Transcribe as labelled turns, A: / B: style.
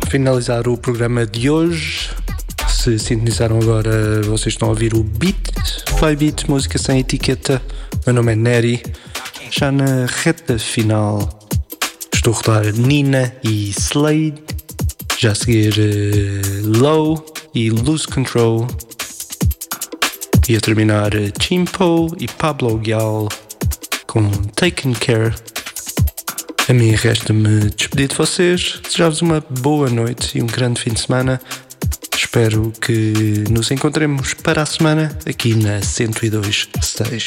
A: finalizar o programa de hoje. Se sintonizaram agora, vocês estão a ouvir o Beat by Beat, música sem etiqueta. Meu nome é Neri. Já na reta final estou a rodar Nina e Slade. Já a seguir Low e Lose Control. E a terminar Chimpo e Pablo Gyal com Taken Care. A mim resta-me despedir de vocês, desejar-vos uma boa noite e um grande fim de semana. Espero que nos encontremos para a semana aqui na 102.6.